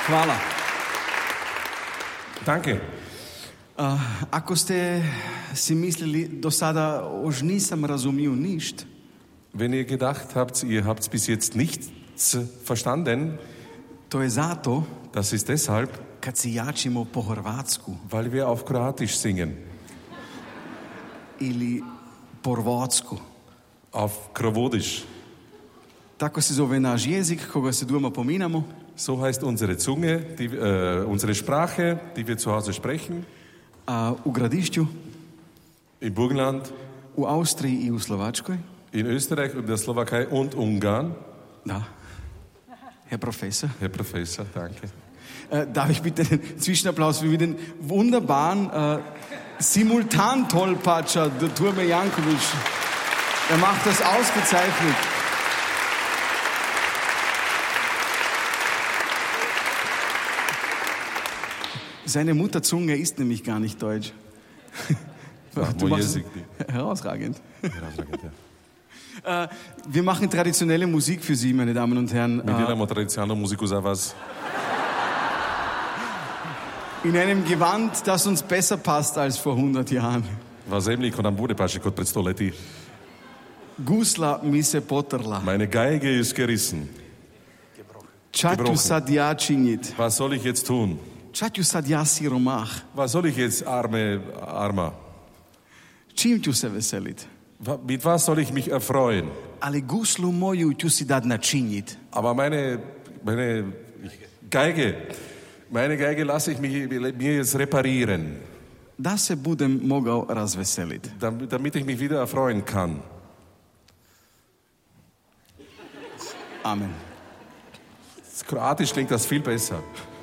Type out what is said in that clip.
Hvala. Danke. Ako ste si mislili do sada už nisam razumio ništa, Wenn ihr gedacht habt, ihr habt bis jetzt nichts verstanden, to je zato das ist deshalb, kad si jačimo po hrvatsku weil wir auf Kroatisch singen, ili po rvotsku. auf Krovodisch. Tako se zove naš jezik, koga se doma pominamo. So heißt unsere Zunge, unsere Sprache, die wir zu Hause sprechen, U Gradišću, im Burgenland, u Austriji i u Slovačkoj. in Österreich und der Slowakei und Ungarn. Da. Herr Professor. Herr Professor, danke. Darf ich bitte den Zwischenapplaus für den wunderbaren Simultan-Tollpatscher, der Turme Jankovic. Er macht das ausgezeichnet. Seine Mutterzunge ist nämlich gar nicht deutsch. Du machst herausragend. Wir machen traditionelle Musik für Sie, meine Damen und Herren. Mi delamo tradicionalnu muziku za vas. In einem Gewand, das uns besser passt als vor 100 Jahren. V zemlji, ko nam bude paši kot pred 100 leti. Gusla mi se potrla. Meine Geige ist gerissen. Ča ću sad ja činit? Was soll ich jetzt tun? Ča ću sad ja siromah? Was soll ich jetzt, Armer? Čim ću se veselit? Mit was soll ich mich erfreuen? Ali guslu moju ću si dat načinjit. Aber meine Geige lasse ich mir jetzt reparieren, Da se budem mogao razveselit. damit ich mich wieder erfreuen kann. Amen. Kroatisch klingt das viel besser.